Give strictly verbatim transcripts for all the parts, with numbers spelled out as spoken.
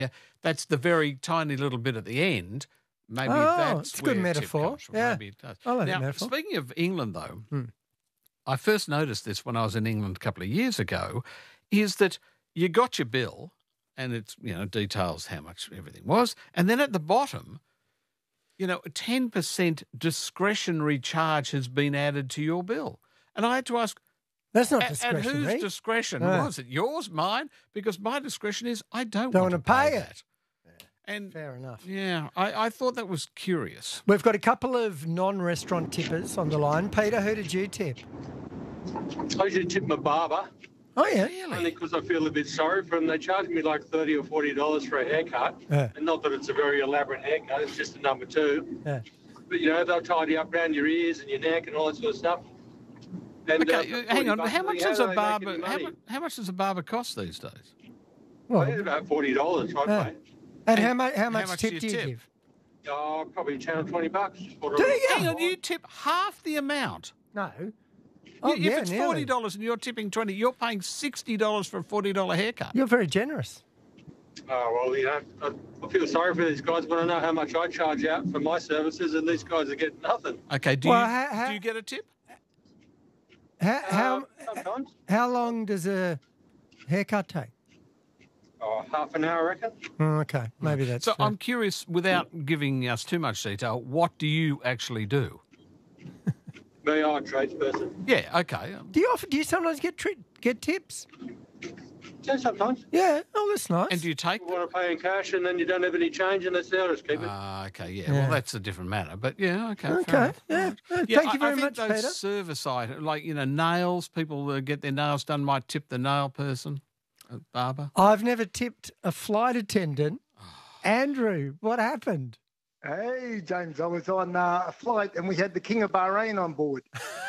that's the very tiny little bit at the end. Maybe Oh, that's it's a good where tip metaphor. comes from. Yeah. Maybe it does. I like now, that metaphor. speaking of England, though, Hmm. I first noticed this when I was in England a couple of years ago, is that you got your bill and it's, you know, details how much everything was. And then at the bottom, you know, a ten percent discretionary charge has been added to your bill. And I had to ask, That's not at, at discretionary. whose discretion No. was it? Yours, mine? Because my discretion is I don't, Don't want want to to pay pay it. that. And Fair enough. yeah, I, I thought that was curious. We've got a couple of non-restaurant tippers on the line. Peter, who did you tip? I usually tip my barber, Oh, yeah. only because I feel a bit sorry for him. They charge me like thirty or forty dollars for a haircut, Yeah. and not that it's a very elaborate haircut, it's just a number two. Yeah. But, you know, they'll tidy up around your ears and your neck and all that sort of stuff. And, Okay, uh, hang on. forty How bucks, much how does do a they make barber? any How money? much, how much does a barber cost these days? Well, Well, about forty dollars, I'd Yeah. pay. and how much, how much much tip do do you you tip? give? Oh, probably ten or twenty bucks. Do you? Hang on, you tip half the amount. No. Oh, if yeah, it's nearly. forty dollars and you're tipping twenty, you're paying sixty dollars for a forty dollar haircut. You're very generous. Oh, well, you know, I, I feel sorry for these guys when I know how much I charge out for my services, and these guys are getting nothing. Okay, do Well, you ha- ha- do you get a tip? How, how, Uh, sometimes. how long does a haircut take? Oh, half an hour, I reckon. Oh, okay, maybe that's So fair. I'm curious, without giving us too much detail, what do you actually do? Me, I'm a tradesperson. Yeah, okay. Do you often, do you sometimes get tri- get tips? Yeah, sometimes. Yeah. Oh, that's nice. And do you take You them? want to pay in cash and then you don't have any change and that's out, just keep it. Ah, okay, yeah. Yeah. Well, that's a different matter, but yeah, okay. fair Okay. enough. Yeah. Right. Uh, Yeah, Thank I- you very I think much, those Peter. service items, like, you know, nails, people uh, get their nails done might tip the nail person, a barber. I've never tipped a flight attendant. Andrew, what happened? Hey, James, I was on uh, a flight and we had the King of Bahrain on board.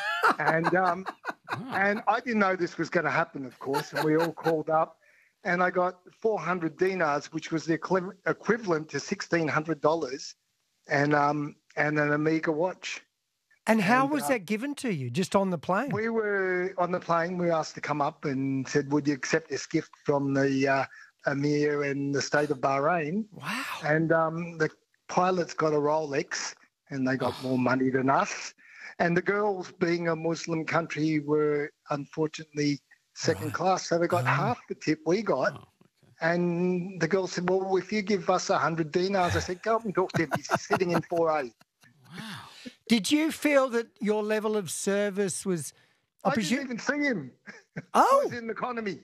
and um, and I didn't know this was going to happen, of course, and we all called up. And I got four hundred dinars, which was the equi- equivalent to sixteen hundred dollars, and um, and an Amiga watch. And how And, was uh, that given to you? Just on the plane? We were on the plane. We were asked to come up and said, would you accept this gift from the uh, Emir in the state of Bahrain? Wow. And um, the pilots got a Rolex and they got more money than us. And the girls, being a Muslim country, were unfortunately second Right. class. So they got Oh. half the tip we got. Oh, okay. And the girl said, well, if you give us one hundred dinars, I said, go up and talk to him. He's sitting in four A. Wow. Did you feel that your level of service was? I, I presume. didn't even see him. I Oh, was in economy.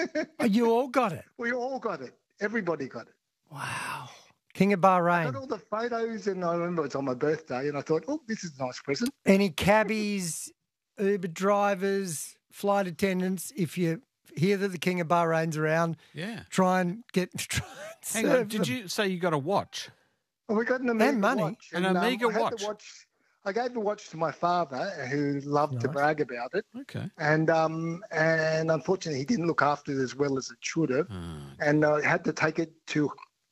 you all got it. We all got it. Everybody got it. Wow. King of I Bahrain. got all the photos, and I remember it was on my birthday, and I thought, oh, this is a nice present. Any cabbies, Uber drivers, flight attendants? If you hear that the King of Bahrain's around, Yeah. try and get. Try and Hang on, serve did them. you say you got a watch? Well, we got an Amiga money. watch. An and, um, Amiga I had watch. the watch. I gave the watch to my father, who loved to Nice. brag about it, Okay. and um, and unfortunately, he didn't look after it as well as it should have, Ah, and I had to take it to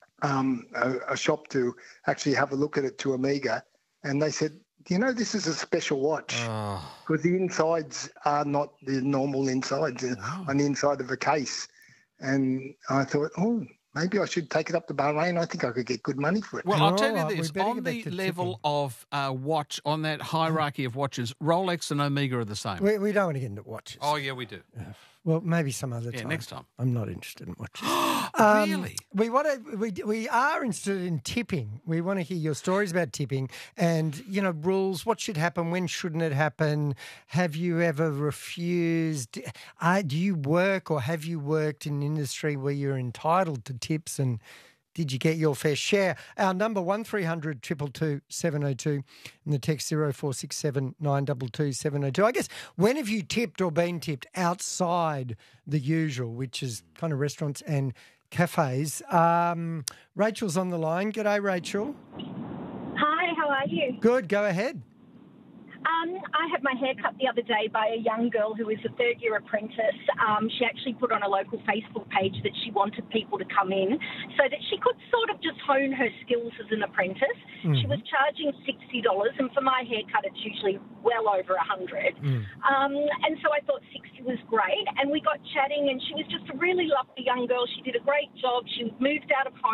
um, a, a shop to actually have a look at it to Amiga, and they said, you know, this is a special watch oh, because the insides are not the normal insides uh, Wow. on the inside of a case, and I thought, oh, maybe I should take it up to Bahrain. I think I could get good money for it. well, I'll tell All you right, we this: better on get back the to level tipping. of uh, watch, on that hierarchy of watches, Rolex and Omega are the same. We, we don't want to get into watches. Oh, yeah, we do. Well, maybe some other Yeah, time. next time. I'm not interested in watches. Um, Really? We want to. We we are interested in tipping. We want to hear your stories about tipping and you know rules. What should happen? When shouldn't it happen? Have you ever refused? Uh, do you work or have you worked in an industry where you're entitled to tips and? Did you get your fair share? Our number one three hundred two two two seven oh two and the text zero four six seven nine two two seven oh two. I guess when have you tipped or been tipped outside the usual, which is kind of restaurants and cafes? Um, Rachel's on the line. G'day, Rachel. Hi, how are you? Good. Go ahead. Um, I had my hair cut the other day by a young girl who is a third-year apprentice. Um, she actually put on a local Facebook page that she wanted people to come in so that she could sort of just hone her skills as an apprentice. Mm. She was charging sixty dollars, and for my haircut, it's usually well over one hundred dollars. Mm. Um, and so I thought sixty was great, and we got chatting, and she was just a really lovely young girl. She did a great job. She moved out of home.